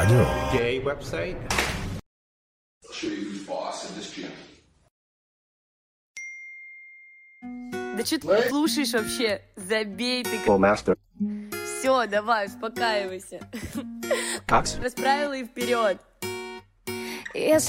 радио. Gay website. Да что ты слушаешь вообще? Забей ты. Mastер. Все, давай, успокаивайся. Как? Расправила и вперед.